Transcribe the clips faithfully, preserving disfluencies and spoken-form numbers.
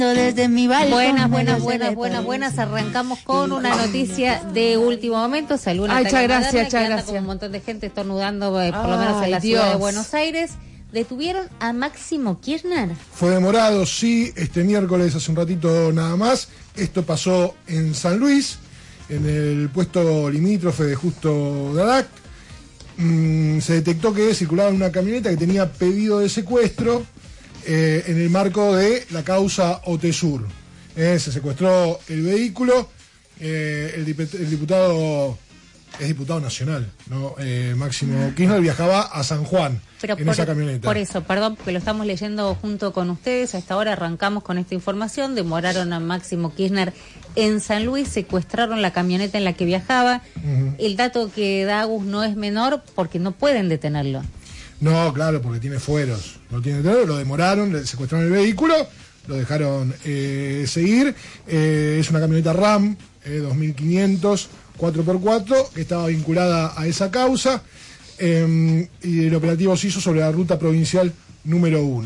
Desde mi balcón. Buenas, buenas, buenas, buenas, buenas. Arrancamos con una noticia de último momento. Salud, Ay, muchas gracias, muchas gracias. Con un montón de gente estornudando, eh, por lo menos en la Dios. ciudad de Buenos Aires. ¿Detuvieron a Máximo Kirchner? Fue demorado, sí, este miércoles, hace un ratito nada más. Esto pasó en San Luis, en el puesto limítrofe de Justo Dadac. Mm, se detectó que circulaba en una camioneta que tenía pedido de secuestro eh, en el marco de la causa OTESUR. Eh, se secuestró el vehículo, eh, el, dip el diputado... es diputado nacional, ¿no? Eh, Máximo Kirchner viajaba a San Juan Pero en por, esa camioneta. Por eso, perdón, porque lo estamos leyendo junto con ustedes. A esta hora arrancamos con esta información. Demoraron a Máximo Kirchner en San Luis, secuestraron la camioneta en la que viajaba. Uh-huh. El dato que da Agus no es menor porque no pueden detenerlo. No, claro, porque tiene fueros. No tiene detenerlo, lo demoraron, le secuestraron el vehículo, lo dejaron eh, seguir. Eh, es una camioneta RAM eh, dos mil quinientos. cuatro por cuatro, que estaba vinculada a esa causa, eh, y el operativo se hizo sobre la ruta provincial número uno.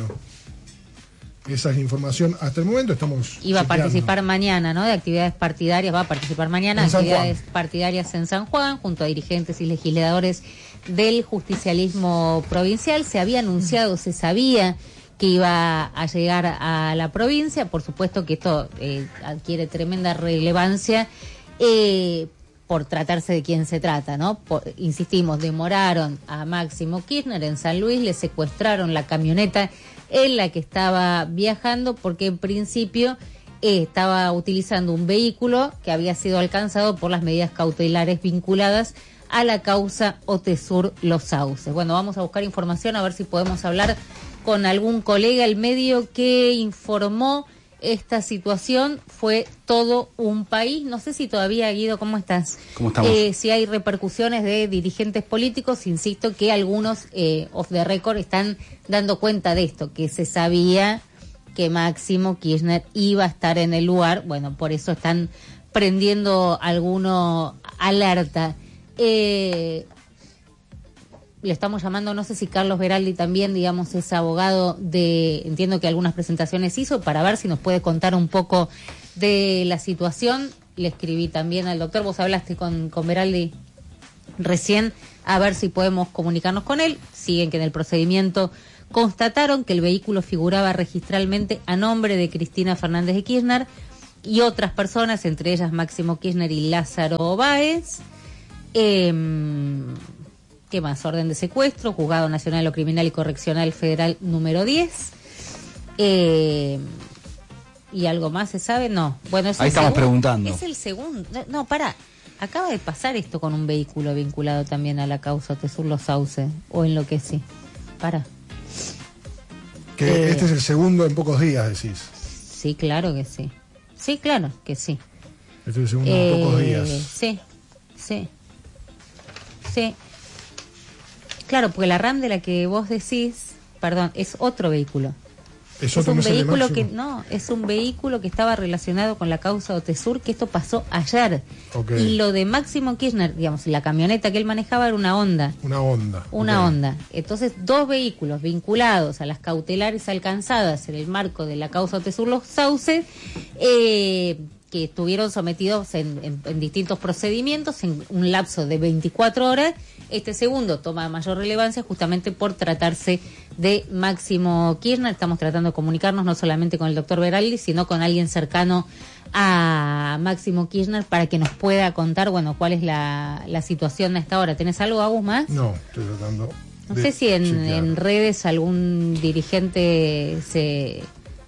Esa es la información hasta el momento. Estamos Iba chequeando. a participar mañana, ¿no? De actividades partidarias, va a participar mañana de actividades partidarias en San Juan, junto a dirigentes y legisladores del justicialismo provincial. Se había anunciado, se sabía que iba a llegar a la provincia. Por supuesto que esto eh, adquiere tremenda relevancia, eh, por tratarse de quién se trata, ¿no? Por, insistimos, demoraron a Máximo Kirchner en San Luis, le secuestraron la camioneta en la que estaba viajando porque en principio eh, estaba utilizando un vehículo que había sido alcanzado por las medidas cautelares vinculadas a la causa OTESUR Los Sauces. Bueno, vamos a buscar información a ver si podemos hablar con algún colega. El medio que informó esta situación fue Todo un País. No sé si todavía, Guido, ¿cómo estás? ¿Cómo estamos? Eh, si hay repercusiones de dirigentes políticos, insisto que algunos eh, off the record están dando cuenta de esto, que se sabía que Máximo Kirchner iba a estar en el lugar. Bueno, por eso están prendiendo alguno alerta. Eh, le estamos llamando, no sé si Carlos Veraldi también, digamos, es abogado de, entiendo que algunas presentaciones hizo, para ver si nos puede contar un poco de la situación. Le escribí también al doctor, vos hablaste con, con Veraldi recién, a ver si podemos comunicarnos con él. Siguen que en el procedimiento constataron que el vehículo figuraba registralmente a nombre de Cristina Fernández de Kirchner y otras personas, entre ellas Máximo Kirchner y Lázaro Báez. Eh, ¿Qué más? Orden de secuestro, Juzgado Nacional de lo Criminal y Correccional Federal número diez. Eh, ¿Y algo más se sabe? No. Bueno, es Ahí estamos segundo, preguntando. Es el segundo. No, no, pará. Acaba de pasar esto con un vehículo vinculado también a la causa OTESUR Los Sauces. O en lo que sí. Pará. Que eh, este es el segundo en pocos días, decís. Sí, claro que sí. Sí, claro que sí. Este es el segundo eh, en pocos días. Sí, sí. Sí. Claro, porque la RAM de la que vos decís, perdón, es otro vehículo. Es, es otro un vehículo que máximo. no, es un vehículo que estaba relacionado con la causa OTESUR, que esto pasó ayer. Okay. Y lo de Máximo Kirchner, digamos, la camioneta que él manejaba era una Honda. Una Honda. Una okay. Honda. Entonces, dos vehículos vinculados a las cautelares alcanzadas en el marco de la causa OTESUR Los Sauces, eh, que estuvieron sometidos en, en, en distintos procedimientos en un lapso de veinticuatro horas. Este segundo toma mayor relevancia justamente por tratarse de Máximo Kirchner. Estamos tratando de comunicarnos no solamente con el doctor Veraldi, sino con alguien cercano a Máximo Kirchner para que nos pueda contar, bueno, cuál es la, la situación a esta hora. ¿Tenés algo, Agus, más? No, estoy tratando. No sé si en, en redes algún dirigente se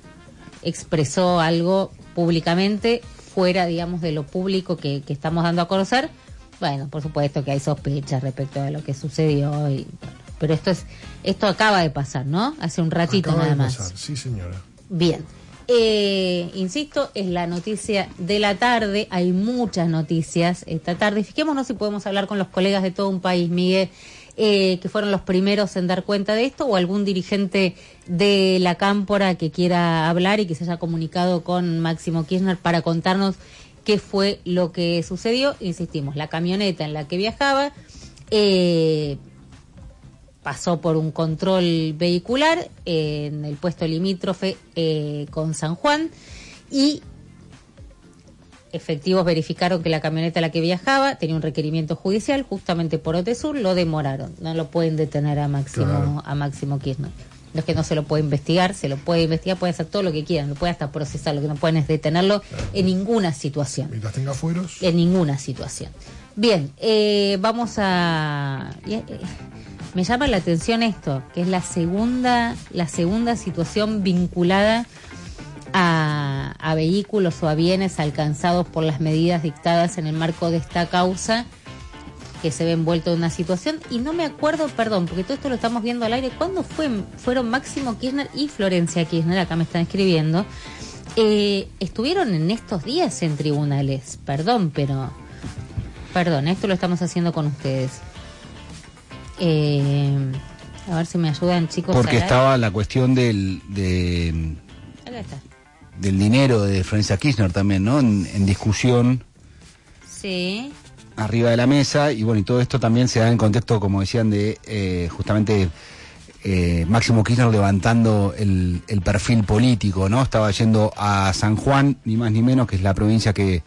expresó algo públicamente fuera, digamos, de lo público que, que estamos dando a conocer. Bueno, por supuesto que hay sospechas respecto a lo que sucedió, y, bueno, pero esto es esto acaba de pasar, ¿no? Hace un ratito acaba nada de más. Pasar. Sí, señora. Bien. Eh, insisto, es la noticia de la tarde. Hay muchas noticias esta tarde. Fijémonos si podemos hablar con los colegas de Todo un País, Miguel, eh, que fueron los primeros en dar cuenta de esto, o algún dirigente de la Cámpora que quiera hablar y que se haya comunicado con Máximo Kirchner para contarnos qué fue lo que sucedió. Insistimos, la camioneta en la que viajaba eh, pasó por un control vehicular eh, en el puesto limítrofe eh, con San Juan. y efectivos verificaron que la camioneta a la que viajaba tenía un requerimiento judicial justamente por Otesur, lo demoraron, no lo pueden detener a Máximo, claro. a Máximo Kirchner. No es que no se lo puede investigar, se lo puede investigar, puede hacer todo lo que quieran, lo puede hasta procesar, lo que no pueden es detenerlo claro. en ninguna situación. Mientras tenga fueros. En ninguna situación. Bien, eh, vamos a... Eh, me llama la atención esto, que es la segunda, la segunda situación vinculada A, a vehículos o a bienes alcanzados por las medidas dictadas en el marco de esta causa, que se ve envuelto en una situación, y no me acuerdo, perdón, porque todo esto lo estamos viendo al aire, ¿cuándo fue, fueron Máximo Kirchner y Florencia Kirchner? Acá me están escribiendo, eh, estuvieron en estos días en tribunales, perdón, pero, perdón, esto lo estamos haciendo con ustedes. Eh, a ver si me ayudan, chicos. Porque estaba la cuestión del... de... Acá está. Del dinero de Florencia Kirchner también, ¿no? En, en discusión. Sí. Arriba de la mesa, y bueno, y todo esto también se da en contexto, como decían, de eh, justamente eh, Máximo Kirchner levantando el, el perfil político, ¿no? Estaba yendo a San Juan, ni más ni menos, que es la provincia que,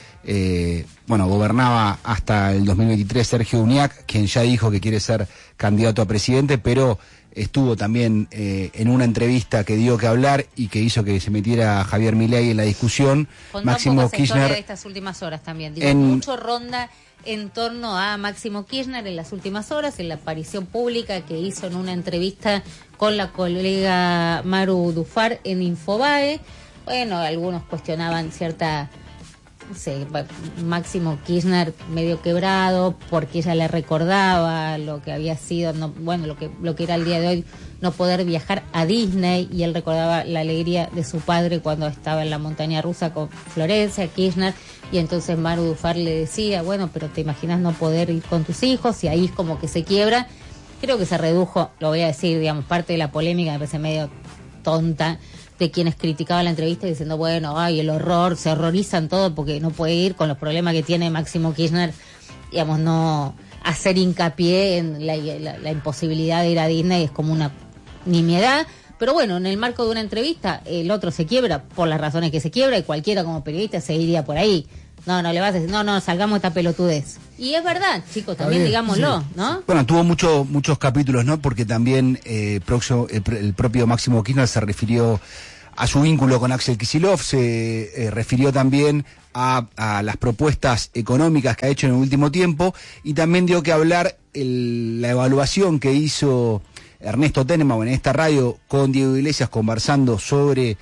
eh, bueno, gobernaba hasta el dos mil veintitrés Sergio Uñac, quien ya dijo que quiere ser candidato a presidente, pero estuvo también eh, en una entrevista que dio que hablar y que hizo que se metiera Javier Milei en la discusión. Contá Máximo un poco esa Kirchner historia de estas últimas horas también. Digo, en... mucho ronda en torno a Máximo Kirchner en las últimas horas, en la aparición pública que hizo en una entrevista con la colega Maru Dufar en Infobae. Bueno, algunos cuestionaban cierta... no sé, Máximo Kirchner medio quebrado porque ella le recordaba lo que había sido, no, bueno, lo que lo que era el día de hoy, no poder viajar a Disney, y él recordaba la alegría de su padre cuando estaba en la montaña rusa con Florencia Kirchner, y entonces Maru Dufar le decía, bueno, pero te imaginas no poder ir con tus hijos, y ahí es como que se quiebra. Creo que se redujo, lo voy a decir, digamos, parte de la polémica me parece medio tonta, de quienes criticaban la entrevista diciendo, bueno, ay, el horror, se horrorizan todo porque no puede ir con los problemas que tiene Máximo Kirchner, digamos, no hacer hincapié en la, la, la imposibilidad de ir a Disney es como una nimiedad, pero bueno, en el marco de una entrevista el otro se quiebra por las razones que se quiebra, y cualquiera como periodista se iría por ahí. No, no le vas a decir, no, no, salgamos esta pelotudez. Y es verdad, chicos, también bien, digámoslo, sí. ¿no? Bueno, tuvo mucho, muchos capítulos, ¿no? Porque también eh, próximo, el, el propio Máximo Kirchner se refirió a su vínculo con Axel Kicillof, se eh, refirió también a, a las propuestas económicas que ha hecho en el último tiempo, y también dio que hablar el, la evaluación que hizo Ernesto Tenenbaum en esta radio con Diego Iglesias, conversando sobre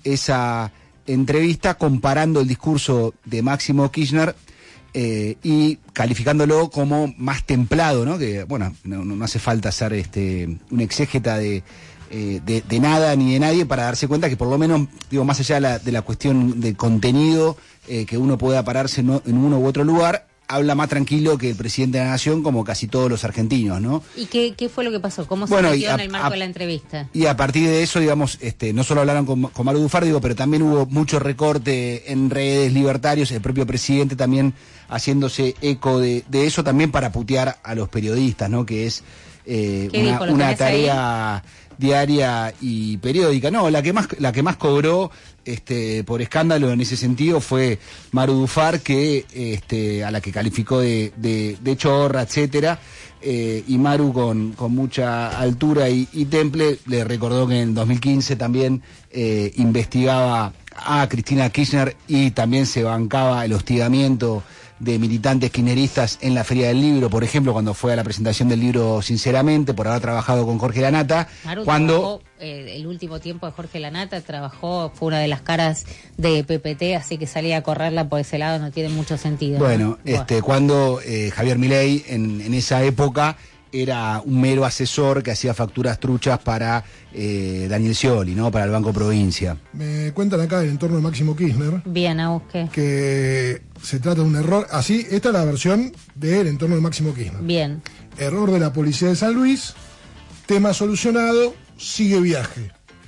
esa entrevista, comparando el discurso de Máximo Kirchner eh, y calificándolo como más templado, ¿no? Que, bueno, no, no hace falta ser este un exégeta de, eh, de, de nada ni de nadie para darse cuenta que, por lo menos, digo, más allá de la, de la cuestión de contenido, eh, que uno pueda pararse en, en uno u otro lugar, habla más tranquilo que el presidente de la Nación, como casi todos los argentinos, ¿no? ¿Y qué, qué fue lo que pasó? ¿Cómo se bueno, metió a, en el marco a, de la entrevista? Y a partir de eso, digamos, este, no solo hablaron con, con Maru Dufar, digo, pero también hubo mucho recorte en redes libertarios, el propio presidente también haciéndose eco de, de eso, también para putear a los periodistas, ¿no? Que es eh, una, una tarea ahí? diaria y periódica. No, la que más, la que más cobró este por escándalo en ese sentido fue Maru Dufar, que este a la que calificó de, de, de chorra, etcétera, eh, y Maru con, con mucha altura y, y temple le recordó que en dos mil quince también eh, investigaba a Cristina Kirchner y también se bancaba el hostigamiento de militantes kirchneristas en la Feria del Libro, por ejemplo, cuando fue a la presentación del libro Sinceramente, por haber trabajado con Jorge Lanata. Maru cuando trabajó, eh, el último tiempo de Jorge Lanata trabajó, fue una de las caras de P P T, así que salir a correrla por ese lado no tiene mucho sentido. Bueno, ¿no? este, bueno. cuando eh, Javier Milei en, en esa época era un mero asesor que hacía facturas truchas para eh, Daniel Scioli, ¿no? Para el Banco Provincia. Me cuentan acá del entorno de Máximo Kirchner. Bien, ¿a qué? Que se trata de un error. Así, esta es la versión del entorno de Máximo Kirchner. Bien. Error de la policía de San Luis. Tema solucionado. Sigue viaje.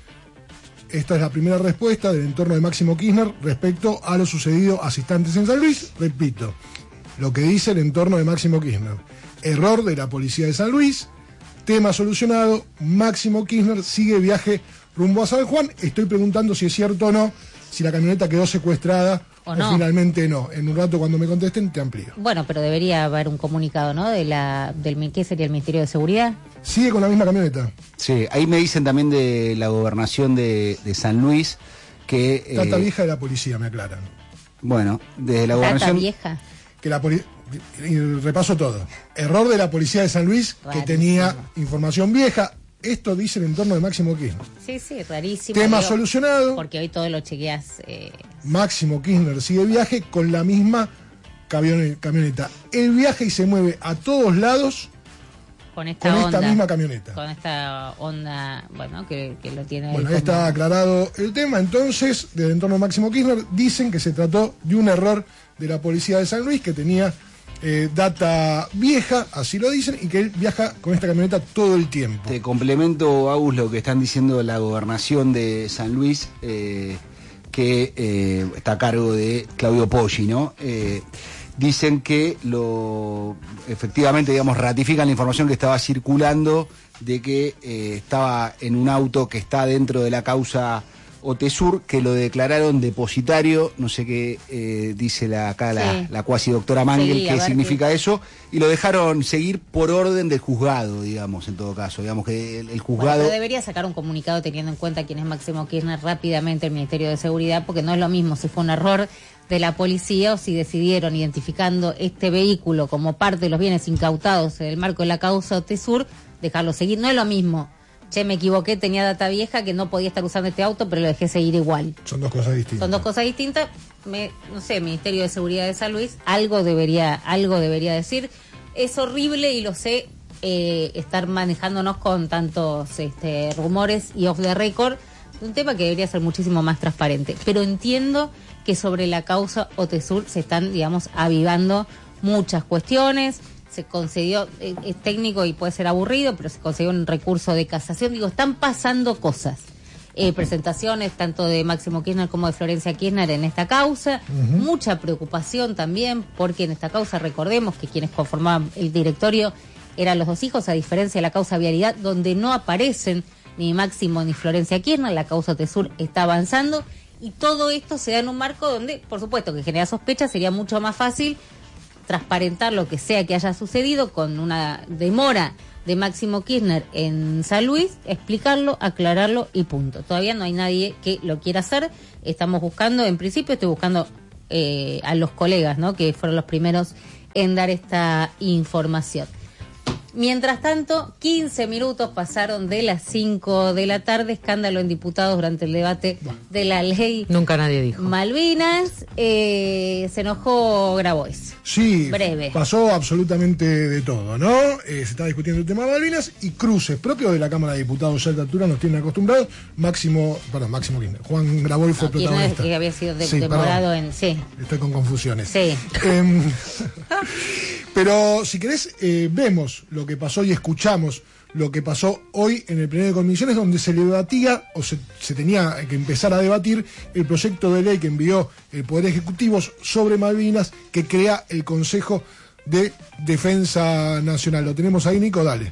Esta es la primera respuesta del entorno de Máximo Kirchner respecto a lo sucedido a asistentes en San Luis. Repito, lo que dice el entorno de Máximo Kirchner. Error de la policía de San Luis, tema solucionado, Máximo Kirchner sigue viaje rumbo a San Juan. Estoy preguntando si es cierto o no, si la camioneta quedó secuestrada o, o no. finalmente no. En un rato cuando me contesten te amplío. Bueno, pero debería haber un comunicado, ¿no? De la del ¿qué sería el Ministerio de Seguridad? Sigue con la misma camioneta. Sí, ahí me dicen también de la gobernación de, de San Luis que... Eh, Data vieja de la policía, me aclaran. Bueno, desde la Data gobernación... vieja. Que la poli- y repaso todo. Error de la policía de San Luis, Rarísimo. que tenía información vieja. Esto dice el entorno de Máximo Kirchner. Sí, sí, rarísimo. Tema digo, solucionado. Porque hoy todo lo chequeas. Eh, Máximo Kirchner sigue viaje con la misma camione- camioneta. Él viaja y se mueve a todos lados con esta con onda. esta misma camioneta. Con esta onda, bueno, que, que lo tiene Bueno, ahí ahí como- está aclarado el tema. Entonces, desde el entorno de Máximo Kirchner, dicen que se trató de un error de la policía de San Luis, que tenía eh, data vieja, así lo dicen, y que él viaja con esta camioneta todo el tiempo. Te complemento, Agus, lo que están diciendo la gobernación de San Luis, eh, que eh, está a cargo de Claudio Poggi, ¿no? Eh, dicen que lo efectivamente, digamos, ratifican la información que estaba circulando de que eh, estaba en un auto que está dentro de la causa Otesur, que lo declararon depositario, no sé qué eh, dice la, acá la, Sí. la cuasi doctora Mangel, Sí, a qué ver significa qué- eso, y lo dejaron seguir por orden del juzgado, digamos, en todo caso, digamos que el, el Bueno, juzgado... pero debería sacar un comunicado teniendo en cuenta quién es Máximo Kirchner rápidamente el Ministerio de Seguridad, porque no es lo mismo si fue un error de la policía o si decidieron, identificando este vehículo como parte de los bienes incautados en el marco de la causa Otesur, dejarlo seguir. No es lo mismo. Che, me equivoqué, tenía data vieja que no podía estar usando este auto, pero lo dejé seguir igual. Son dos cosas distintas. Son dos cosas distintas. Me, no sé, Ministerio de Seguridad de San Luis, algo debería, algo debería decir. Es horrible y lo sé, eh, estar manejándonos con tantos este, rumores y off the record, un tema que debería ser muchísimo más transparente. Pero entiendo que sobre la causa Otesur se están, digamos, avivando muchas cuestiones. Se concedió, eh, es técnico y puede ser aburrido, pero se concedió un recurso de casación. Digo, están pasando cosas. Eh, presentaciones tanto de Máximo Kirchner como de Florencia Kirchner en esta causa. Uh-huh. Mucha preocupación también, porque en esta causa recordemos que quienes conformaban el directorio eran los dos hijos, a diferencia de la causa Vialidad, donde no aparecen ni Máximo ni Florencia Kirchner. La causa Otesur está avanzando y todo esto se da en un marco donde, por supuesto, que genera sospechas. Sería mucho más fácil transparentar lo que sea que haya sucedido con una demora de Máximo Kirchner en San Luis, explicarlo, aclararlo y punto. Todavía no hay nadie que lo quiera hacer. Estamos buscando, en principio estoy buscando eh, a los colegas, ¿no?, que fueron los primeros en dar esta información. Mientras tanto, quince minutos pasaron de las cinco de la tarde, escándalo en diputados durante el debate de la ley Nunca nadie dijo. Malvinas. Eh, se enojó Grabois. Sí, Breve. pasó absolutamente de todo, ¿no? Eh, se está discutiendo el tema de Malvinas y cruces propios de la Cámara de Diputados ya a esta altura nos tienen acostumbrados. Máximo, perdón, Máximo Kirchner. Juan Grabois fue No, Kirchner protagonista. que había sido de- Sí, demorado perdón. en... Sí, Estoy con confusiones. sí. Em, pero si querés, eh, vemos lo que pasó y escuchamos lo que pasó hoy en el plenario de comisiones, donde se debatía o se, se tenía que empezar a debatir el proyecto de ley que envió el Poder Ejecutivo sobre Malvinas, que crea el Consejo de Defensa Nacional. Lo tenemos ahí, Nico, dale.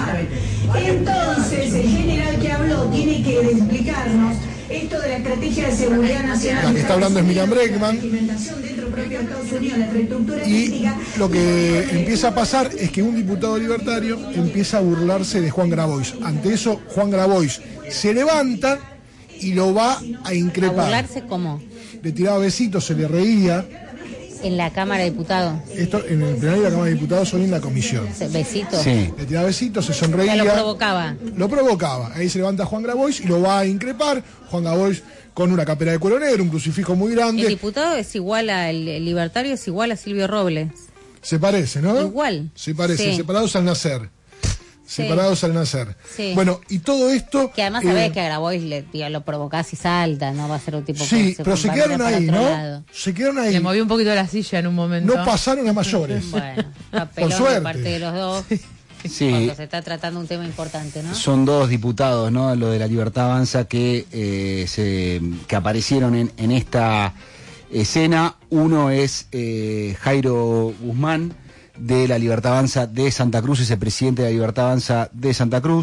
Entonces, el general que habló tiene que explicarnos esto de la estrategia de seguridad nacional. La que está hablando es Miriam Bregman. La implementación dentro propio de Estados Unidos, la infraestructura Y crítica. lo que empieza a pasar es que un diputado libertario empieza a burlarse de Juan Grabois. Ante eso, Juan Grabois se levanta y lo va a ¿A increpar. burlarse cómo? Le tiraba besitos, se le reía. En la Cámara de Diputados. Esto en el plenario de la Cámara de Diputados, hoy en la comisión. Besitos. Sí. Le tiraba besitos, se Ya sonreía. lo provocaba. Lo provocaba. Ahí se levanta Juan Grabois y lo va a increpar. Juan Grabois con una capera de cuero negro, un crucifijo muy El grande. diputado es igual al el libertario, es igual a Silvio Robles. Se parece, ¿no? Igual. Se parece, Sí. separados al nacer. Separados al nacer. Sí. Bueno, y todo esto... Que además eh, sabés que a Grabois le, digo, lo provocás y salta, no va a ser un tipo Sí, que se pero se va a quedaron mirar para ahí, otro ¿no? lado. Se quedaron ahí. Le movió un poquito la silla en un momento. No pasaron a mayores. Bueno, papelón Por suerte. de parte de los dos. Sí. Cuando se está tratando un tema importante, ¿no? Son dos diputados, ¿no? Lo de la Libertad Avanza que eh, se, que aparecieron en, en esta escena. Uno es eh, Jairo Guzmán, de la Libertad Avanza de Santa Cruz, es el presidente de la Libertad Avanza de Santa Cruz.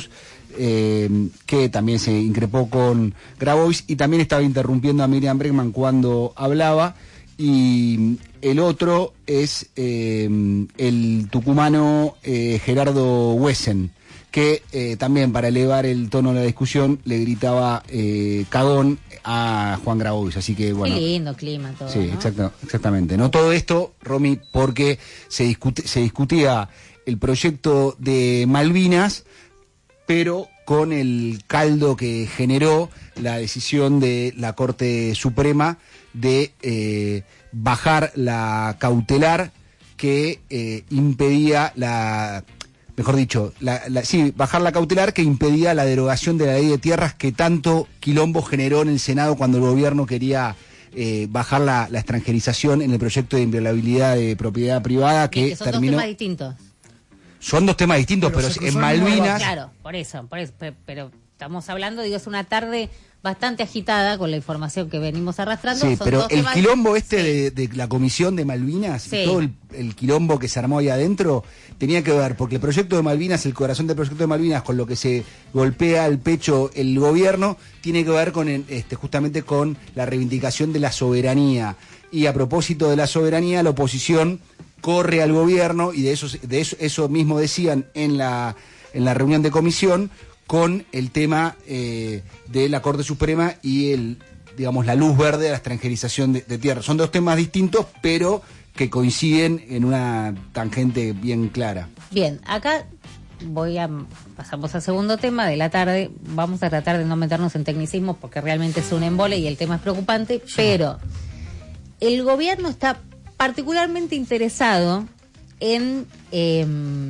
eh, que también se increpó con Grabois y también estaba interrumpiendo a Miriam Bregman cuando hablaba. Y el otro es eh, el tucumano eh, Gerardo Wesen, que eh, también para elevar el tono de la discusión le gritaba eh, cagón a Juan Grabois, así que bueno. Qué lindo clima todo, Sí, ¿no? exacto, exactamente. No todo esto, Romy, porque se, discute, se discutía el proyecto de Malvinas, pero con el caldo que generó la decisión de la Corte Suprema de eh, bajar la cautelar que eh, impedía la... Mejor dicho, la, la, sí, bajar la cautelar que impedía la derogación de la ley de tierras que tanto quilombo generó en el Senado cuando el gobierno quería eh, bajar la, la extranjerización en el proyecto de inviolabilidad de propiedad privada que, Bien, que son terminó... dos temas distintos. Son dos temas distintos, Pero pero, se en cruzaron Malvinas... Claro, por eso, por eso, pe- pero estamos hablando, digo, es una tarde bastante agitada con la información que venimos arrastrando. Sí, Son pero dos el temas- quilombo este Sí. de, de la comisión de Malvinas, Sí. y todo el, el quilombo que se armó ahí adentro, tenía que ver, porque el proyecto de Malvinas, el corazón del proyecto de Malvinas, con lo que se golpea al pecho el gobierno, tiene que ver con el- este, justamente con la reivindicación de la soberanía. Y a propósito de la soberanía, la oposición corre al gobierno, y de eso, de eso, eso mismo decían en la, en la reunión de comisión, con el tema eh, de la Corte Suprema y el, digamos, la luz verde de la extranjerización de, de tierra. Son dos temas distintos, pero que coinciden en una tangente bien clara. Bien, acá voy a pasamos al segundo tema de la tarde. Vamos a tratar de no meternos en tecnicismos porque realmente es un embole y el tema es preocupante, sí. Pero el gobierno está particularmente interesado en eh,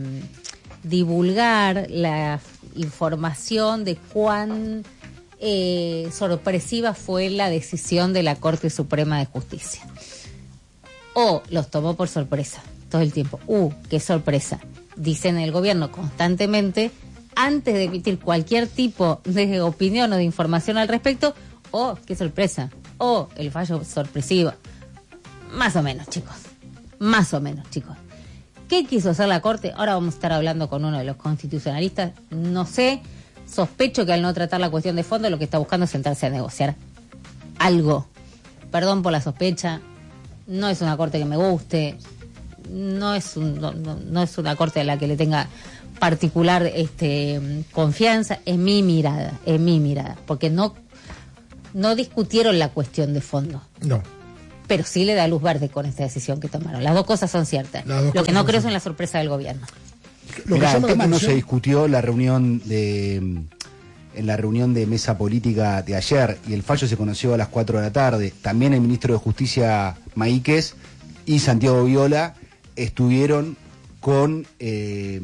divulgar la información de cuán eh, sorpresiva fue la decisión de la Corte Suprema de Justicia. O los tomó por sorpresa todo el tiempo. ¡Uh, qué sorpresa! Dicen el gobierno constantemente antes de emitir cualquier tipo de opinión o de información al respecto. ¡Oh, qué sorpresa! ¡Oh, el fallo sorpresivo! Más o menos, chicos. Más o menos, chicos. ¿Qué quiso hacer la Corte? Ahora vamos a estar hablando con uno de los constitucionalistas. No sé, sospecho que al no tratar la cuestión de fondo lo que está buscando es sentarse a negociar algo. Perdón por la sospecha. No es una Corte que me guste. No es, un, no, no, no es una Corte a la que le tenga particular este, confianza. Es mi mirada, es mi mirada. Porque no, no discutieron la cuestión de fondo. No. Pero sí le da luz verde con esta decisión que tomaron. Las dos cosas son ciertas. Lo que no creo es en la sorpresa del gobierno. Mirá, el tema no se discutió la reunión de en la reunión de mesa política de ayer y el fallo se conoció a las cuatro de la tarde. También el ministro de Justicia Maíquez y Santiago Viola estuvieron con eh,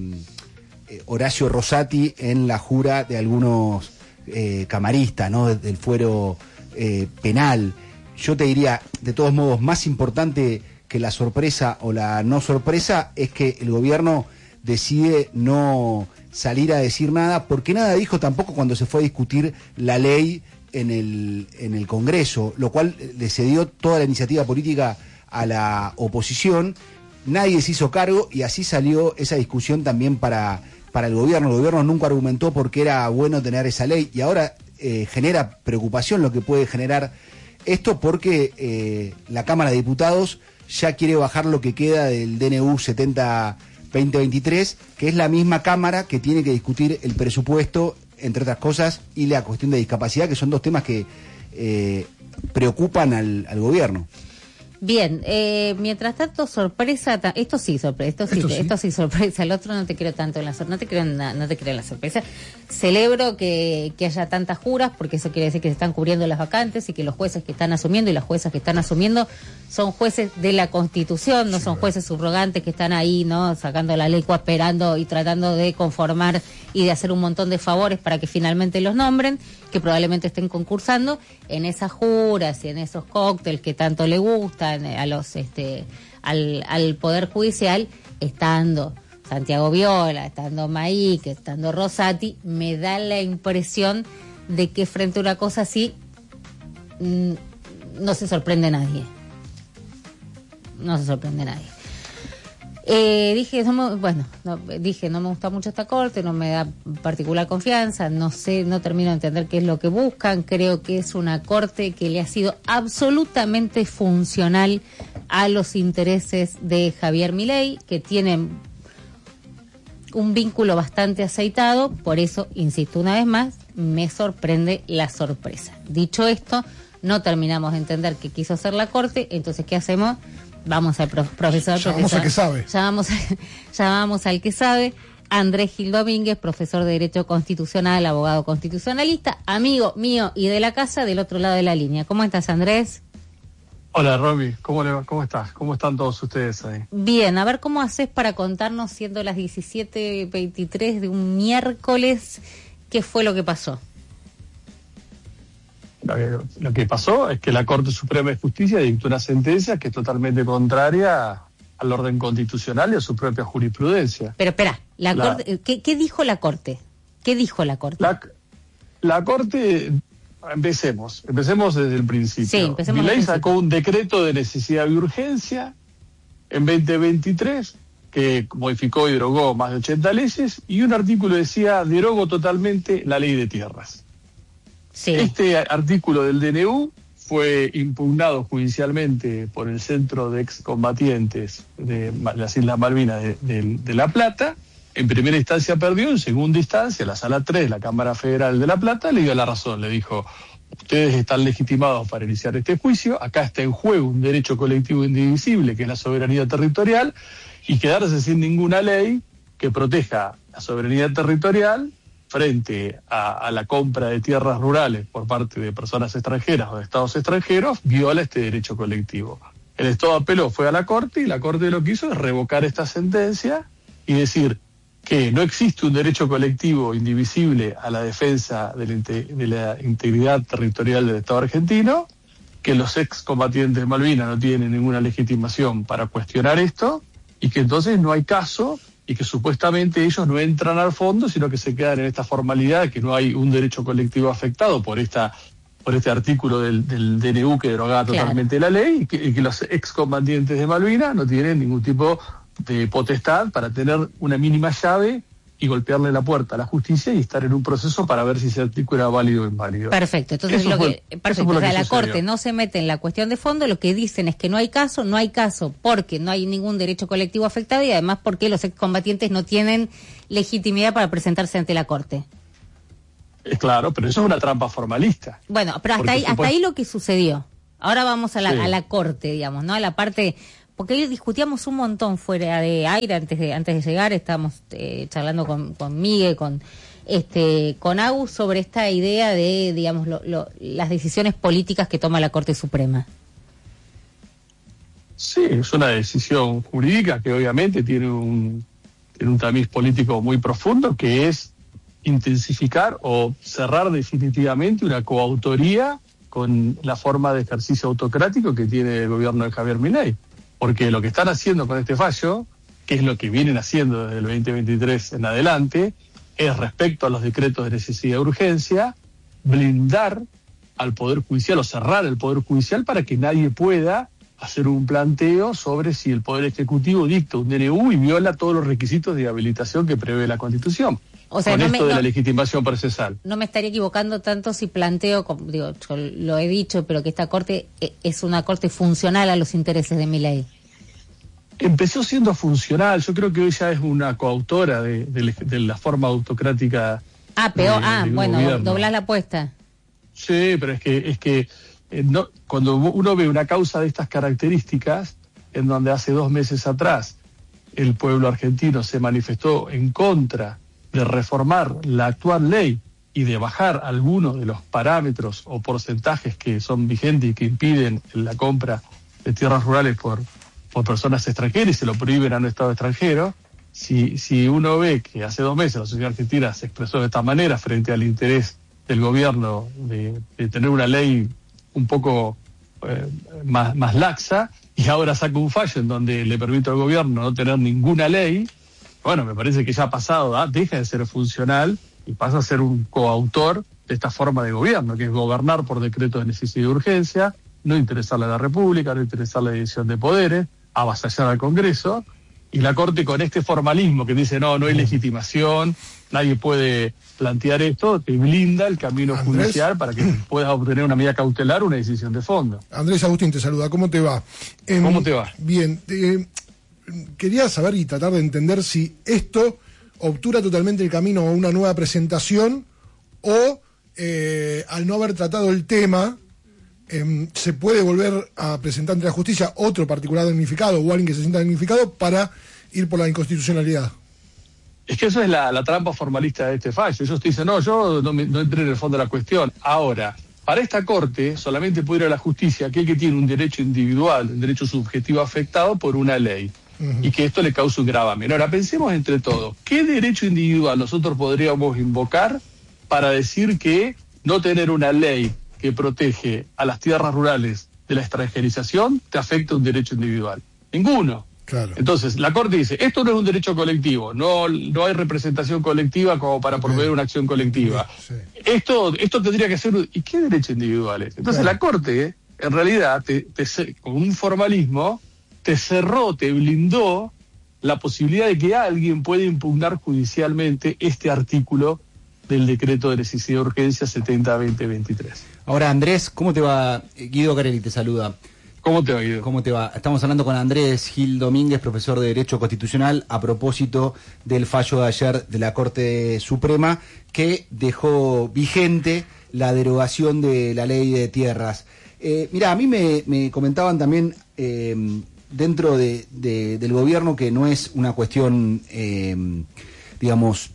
Horacio Rosati en la jura de algunos eh, camaristas, ¿no? Del fuero eh, penal. Yo te diría, de todos modos, más importante que la sorpresa o la no sorpresa es que el gobierno decide no salir a decir nada, porque nada dijo tampoco cuando se fue a discutir la ley en el, en el Congreso, lo cual le cedió toda la iniciativa política a la oposición. Nadie se hizo cargo y así salió esa discusión también para, para el gobierno. El gobierno nunca argumentó por qué era bueno tener esa ley y ahora eh, genera preocupación lo que puede generar esto porque eh, la Cámara de Diputados ya quiere bajar lo que queda del D N U setenta veinte veintitrés, que es la misma Cámara que tiene que discutir el presupuesto, entre otras cosas, y la cuestión de discapacidad, que son dos temas que eh, preocupan al, al gobierno. Bien, eh, mientras tanto, sorpresa, ta- esto sí, sorpresa, esto sí, Esto sí. esto sí, sorpresa, el otro no te creo tanto en la sorpresa, no te creo en la, no te creo en la sorpresa. Celebro que, que haya tantas juras, porque eso quiere decir que se están cubriendo las vacantes y que los jueces que están asumiendo y las juezas que están asumiendo son jueces de la Constitución, no son jueces subrogantes que están ahí, ¿no? Sacando la ley, esperando y tratando de conformar y de hacer un montón de favores para que finalmente los nombren, que probablemente estén concursando en esas juras y en esos cócteles que tanto le gustan a los este al, al Poder Judicial, estando Santiago Viola, estando Maíque, estando Rosati, me da la impresión de que frente a una cosa así mmm, no se sorprende nadie. No se sorprende nadie. Eh, dije, no me, bueno, no, dije, no me gusta mucho esta corte, no me da particular confianza, no sé, no termino de entender qué es lo que buscan. Creo que es una corte que le ha sido absolutamente funcional a los intereses de Javier Milei, que tienen un vínculo bastante aceitado. Por eso, insisto una vez más, me sorprende la sorpresa. Dicho esto, no terminamos de entender qué quiso hacer la corte, entonces, ¿qué hacemos? Vamos al prof, profesor. Llamamos al que sabe. Llamamos, llamamos al que sabe, Andrés Gil Domínguez, profesor de Derecho Constitucional, abogado constitucionalista, amigo mío y de la casa, del otro lado de la línea. ¿Cómo estás, Andrés? Hola, Romy. ¿Cómo le va? ¿Cómo estás? ¿Cómo están todos ustedes ahí? Bien, a ver cómo haces para contarnos, siendo las diecisiete veintitrés de un miércoles, ¿qué fue lo que pasó? Lo que pasó es que la Corte Suprema de Justicia dictó una sentencia que es totalmente contraria al orden constitucional y a su propia jurisprudencia. Pero espera, la la, corte, ¿qué, ¿qué dijo la Corte? ¿Qué dijo la Corte? La, la Corte, empecemos, empecemos desde el principio. Sí, empecemos Milei desde el sacó un decreto de necesidad y urgencia en veinte veintitrés que modificó y derogó más de ochenta leyes, y un artículo decía, derogo totalmente la ley de tierras. Sí. Este artículo del D N U fue impugnado judicialmente por el Centro de Excombatientes de las Islas Malvinas de, de, de La Plata. En primera instancia perdió, en segunda instancia la Sala tres de la Cámara Federal de La Plata le dio la razón, le dijo, ustedes están legitimados para iniciar este juicio, acá está en juego un derecho colectivo indivisible que es la soberanía territorial, y quedarse sin ninguna ley que proteja la soberanía territorial frente a, a la compra de tierras rurales por parte de personas extranjeras o de estados extranjeros, viola este derecho colectivo. El Estado apeló, fue a la Corte, y la Corte lo que hizo es revocar esta sentencia y decir que no existe un derecho colectivo indivisible a la defensa de la, de la integridad territorial del Estado argentino, que los excombatientes de Malvinas no tienen ninguna legitimación para cuestionar esto, y que entonces no hay caso, y que supuestamente ellos no entran al fondo, sino que se quedan en esta formalidad de que no hay un derecho colectivo afectado por esta por este artículo del, del D N U que derogaba claro. totalmente la ley, y que, y que los excombatientes de Malvinas no tienen ningún tipo de potestad para tener una mínima llave y golpearle la puerta a la justicia y estar en un proceso para ver si ese artículo era válido o inválido. Perfecto, entonces eso lo fue, que, perfecto, o sea, la Corte no se mete en la cuestión de fondo, lo que dicen es que no hay caso, no hay caso porque no hay ningún derecho colectivo afectado, y además porque los excombatientes no tienen legitimidad para presentarse ante la Corte. Es claro, pero eso es una trampa formalista. Bueno, pero hasta ahí, hasta ahí lo que sucedió. Ahora vamos a la, sí. a la Corte, digamos, ¿no? A la parte... Porque hoy discutíamos un montón fuera de aire antes de antes de llegar, estábamos eh, charlando con, con Miguel, con este con Agus sobre esta idea de, digamos, lo, lo, las decisiones políticas que toma la Corte Suprema. Sí, es una decisión jurídica que obviamente tiene un, tiene un tamiz político muy profundo, que es intensificar o cerrar definitivamente una coautoría con la forma de ejercicio autocrático que tiene el gobierno de Javier Milei. Porque lo que están haciendo con este fallo, que es lo que vienen haciendo desde el veinte veintitrés en adelante, es respecto a los decretos de necesidad y urgencia, blindar al Poder Judicial o cerrar el Poder Judicial para que nadie pueda hacer un planteo sobre si el Poder Ejecutivo dicta un D N U y viola todos los requisitos de habilitación que prevé la Constitución. O sea, con no esto me, de no, la legitimación procesal. No me estaría equivocando tanto si planteo, como digo, yo lo he dicho, pero que esta Corte es una Corte funcional a los intereses de Milei. Empezó siendo funcional, yo creo que hoy ya es una coautora de, de, de la forma autocrática. Ah, peor, de, ah, de bueno, gobierno. Doblás la apuesta. Sí, pero es que es que eh, no, cuando uno ve una causa de estas características, en donde hace dos meses atrás el pueblo argentino se manifestó en contra de reformar la actual ley y de bajar algunos de los parámetros o porcentajes que son vigentes y que impiden la compra de tierras rurales por, por personas extranjeras y se lo prohíben a un Estado extranjero, si, si uno ve que hace dos meses la sociedad argentina se expresó de esta manera frente al interés del gobierno de, de tener una ley un poco eh, más, más laxa, y ahora saca un fallo en donde le permite al gobierno no tener ninguna ley, bueno, me parece que ya ha pasado, ¿ah? Deja de ser funcional y pasa a ser un coautor de esta forma de gobierno, que es gobernar por decreto de necesidad y urgencia, no interesarle a la República, no interesarle la división de poderes, avasallar al Congreso, Y la Corte, con este formalismo que dice no, no hay legitimación, nadie puede plantear esto, te blinda el camino Andrés. judicial para que puedas obtener una medida cautelar o una decisión de fondo. Andrés Agustín te saluda, ¿cómo te va? Em, ¿Cómo te va? Bien, eh, quería saber y tratar de entender si esto obtura totalmente el camino a una nueva presentación o eh, al no haber tratado el tema eh, se puede volver a presentar ante la justicia otro particular damnificado o alguien que se sienta damnificado para ir por la inconstitucionalidad. Es que eso es la, la trampa formalista de este fallo. Ellos te dicen, no, yo no, me, no entré en el fondo de la cuestión. Ahora, para esta Corte solamente puede ir a la justicia aquel que tiene un derecho individual, un derecho subjetivo afectado por una ley. Uh-huh. Y que esto le cause un gravamen. Ahora, pensemos entre todos, ¿qué derecho individual nosotros podríamos invocar para decir que no tener una ley que protege a las tierras rurales de la extranjerización te afecta un derecho individual? Ninguno. Claro. Entonces, la Corte dice, esto no es un derecho colectivo, no, no hay representación colectiva como para promover una acción colectiva. Sí. Esto, esto tendría que ser... ¿Y qué derecho individual es? Entonces, claro, la Corte, en realidad, te, te, con un formalismo, te cerró, te blindó la posibilidad de que alguien pueda impugnar judicialmente este artículo del decreto de necesidad de urgencia setenta barra veinte veintitrés. Ahora, Andrés, ¿cómo te va? Guido Carelli te saluda. ¿Cómo te va, Guido? ¿Cómo te va? Estamos hablando con Andrés Gil Domínguez, profesor de Derecho Constitucional, a propósito del fallo de ayer de la Corte Suprema que dejó vigente la derogación de la ley de tierras. Eh, mirá, a mí me, me comentaban también eh, dentro de, de, del gobierno que no es una cuestión, eh, digamos,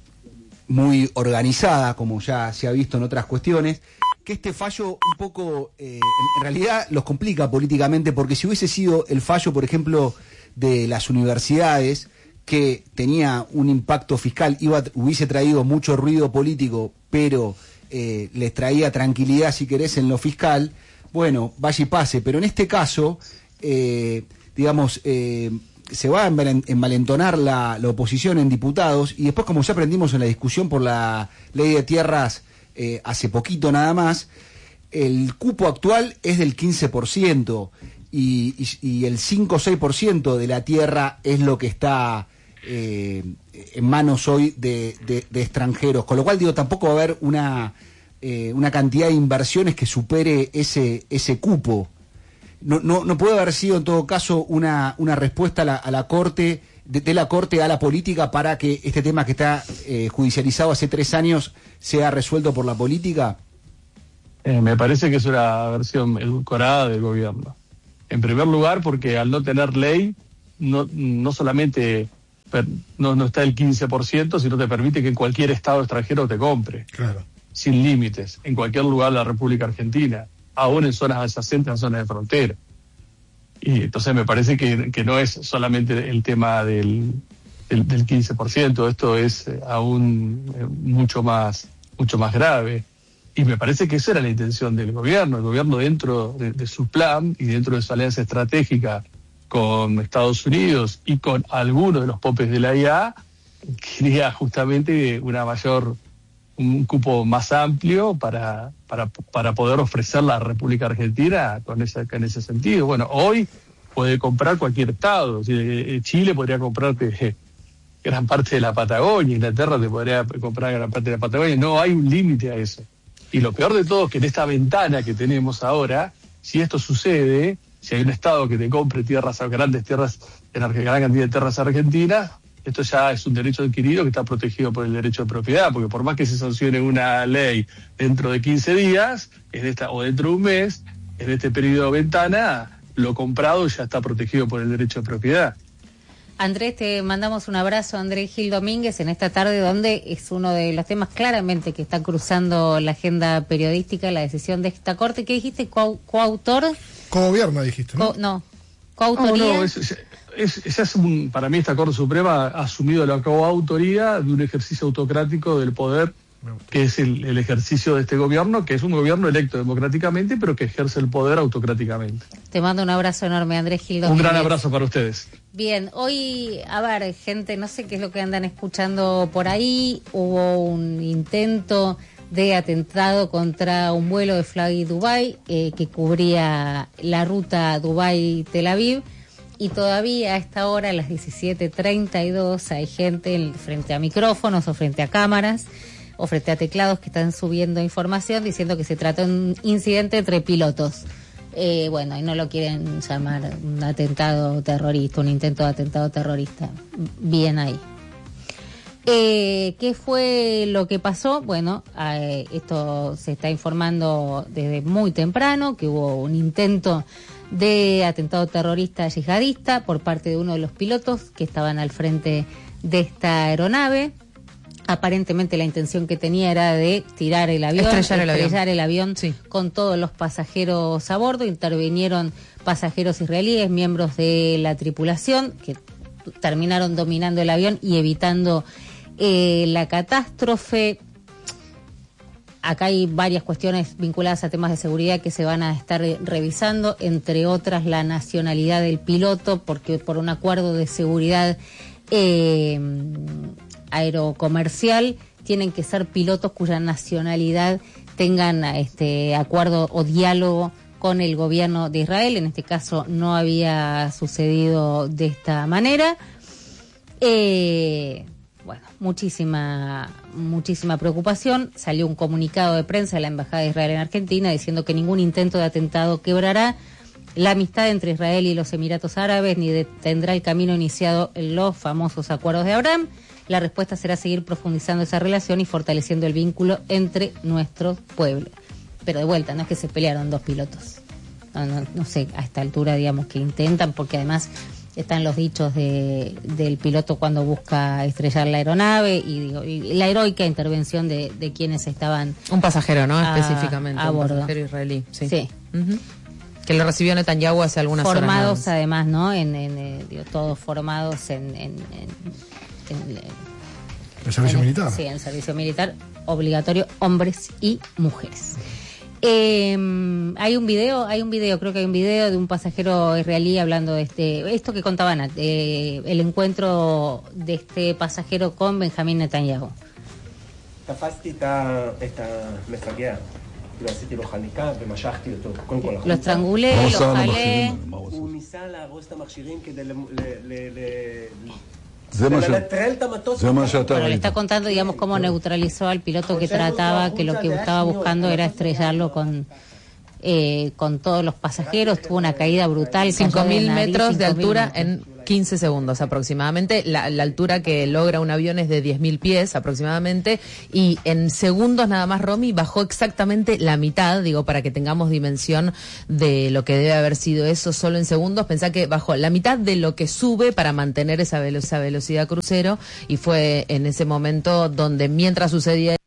muy organizada, como ya se ha visto en otras cuestiones, que este fallo un poco, eh, en, en realidad los complica políticamente, porque si hubiese sido el fallo, por ejemplo, de las universidades, que tenía un impacto fiscal, iba, hubiese traído mucho ruido político, pero eh, les traía tranquilidad, si querés, en lo fiscal, bueno, vaya y pase. Pero en este caso, eh, digamos, eh, se va a envalentonar la, la oposición en diputados, y después, como ya aprendimos en la discusión por la ley de tierras, Eh, hace poquito nada más, el cupo actual es del quince por ciento y, y, y el cinco o seis por ciento de la tierra es lo que está eh, en manos hoy de, de, de extranjeros, con lo cual digo, tampoco va a haber una, eh, una cantidad de inversiones que supere ese, ese cupo. No, no, no puede haber sido en todo caso una, una respuesta a la, a la Corte, de, de la Corte a la política, para que este tema que está eh, judicializado hace tres años sea resuelto por la política. Eh, me parece que es una versión edulcorada del gobierno. En primer lugar, porque al no tener ley, no, no solamente per, no, no está el quince por ciento, sino te permite que en cualquier estado extranjero te compre. Claro. Sin límites, en cualquier lugar de la República Argentina, aún en zonas adyacentes a zonas de frontera. Y entonces me parece que, que no es solamente el tema del, del, del quince por ciento, esto es aún mucho más, mucho más grave. Y me parece que esa era la intención del gobierno. El gobierno, dentro de, de su plan y dentro de su alianza estratégica con Estados Unidos y con algunos de los popes de la I A, quería justamente una mayor, un cupo más amplio para, para, para poder ofrecer la República Argentina con esa, en ese sentido. Bueno, hoy puede comprar cualquier estado. Chile podría comprarte gran parte de la Patagonia, Inglaterra te podría comprar gran parte de la Patagonia. No hay un límite a eso. Y lo peor de todo es que en esta ventana que tenemos ahora, si esto sucede, si hay un estado que te compre tierras, grandes tierras, en gran cantidad de tierras argentinas, esto ya es un derecho adquirido que está protegido por el derecho de propiedad, porque por más que se sancione una ley dentro de quince días, en esta, o dentro de un mes, en este periodo de ventana, lo comprado ya está protegido por el derecho de propiedad. Andrés, te mandamos un abrazo, Andrés Gil Domínguez, en esta tarde donde es uno de los temas claramente que está cruzando la agenda periodística, la decisión de esta Corte. ¿Qué dijiste? ¿Co coautor? Co-gobierno, dijiste, ¿no? Co no, coautoría. No, no, es, es, es, es un, para mí esta Corte Suprema ha asumido la coautoría de un ejercicio autocrático del poder, que es el, el ejercicio de este gobierno, que es un gobierno electo democráticamente, pero que ejerce el poder autocráticamente. Te mando un abrazo enorme, Andrés Gil Domínguez. Un gran abrazo para ustedes. Bien, hoy, a ver, gente, no sé qué es lo que andan escuchando por ahí. Hubo un intento de atentado contra un vuelo de Fly Dubai eh, que cubría la ruta Dubai-Tel Aviv, Y todavía a esta hora, a las diecisiete treinta y dos, hay gente en, frente a micrófonos o frente a cámaras o frente a teclados que están subiendo información diciendo que se trata de un incidente entre pilotos. Eh, bueno, y no lo quieren llamar un atentado terrorista, un intento de atentado terrorista. Bien ahí. Eh, ¿Qué fue lo que pasó? Bueno, eh, esto se está informando desde muy temprano, que hubo un intento de atentado terrorista yihadista por parte de uno de los pilotos que estaban al frente de esta aeronave. Aparentemente la intención que tenía era de tirar el avión, estrellar el avión, estrellar el avión sí. con todos los pasajeros a bordo. Intervinieron pasajeros israelíes, miembros de la tripulación, que terminaron dominando el avión y evitando eh, la catástrofe. Acá hay varias cuestiones vinculadas a temas de seguridad que se van a estar revisando, entre otras la nacionalidad del piloto, porque por un acuerdo de seguridad eh, aerocomercial tienen que ser pilotos cuya nacionalidad tengan este acuerdo o diálogo con el gobierno de Israel. En este caso no había sucedido de esta manera. Eh, bueno, muchísima, muchísima preocupación. Salió un comunicado de prensa de la Embajada de Israel en Argentina diciendo que ningún intento de atentado quebrará la amistad entre Israel y los Emiratos Árabes ni detendrá el camino iniciado en los famosos acuerdos de Abraham. La respuesta será seguir profundizando esa relación y fortaleciendo el vínculo entre nuestros pueblos. Pero de vuelta, no es que se pelearon dos pilotos. No, no, no sé, a esta altura, digamos, que intentan, porque además están los dichos de, del piloto cuando busca estrellar la aeronave y, digo, y la heroica intervención de, de quienes estaban... Un pasajero, ¿no? A, Específicamente. A bordo. Un pasajero israelí. Sí. Sí. Uh-huh. Que lo recibió Netanyahu hace algunas formados, horas. Formados, además, ¿no? En, en, eh, digo, todos formados en... en, en, en ¿El servicio en, militar? Sí, en el servicio militar obligatorio, hombres y mujeres. Eh, hay un video, hay un video, creo que hay un video de un pasajero israelí hablando de este, esto que contaban, eh, el encuentro de este pasajero con Benjamín Netanyahu. Lo estrangulé, lo jalé. Pero le está contando, digamos, cómo neutralizó al piloto que trataba, que lo que estaba buscando era estrellarlo con eh, con todos los pasajeros. Tuvo una caída brutal. cinco mil metros de altura metros. en quince segundos aproximadamente. La, la altura que logra un avión es de diez mil pies aproximadamente, y en segundos nada más, Romy, bajó exactamente la mitad, digo, para que tengamos dimensión de lo que debe haber sido eso. Solo en segundos, pensá que bajó la mitad de lo que sube para mantener esa, velo- esa velocidad crucero, y fue en ese momento donde, mientras sucedía